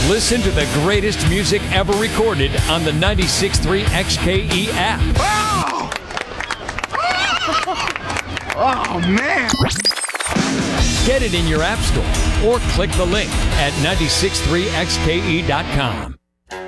Listen to the greatest music ever recorded on the 96.3 XKE app. Oh! Oh, man! Get it in your app store or click the link at 963xke.com.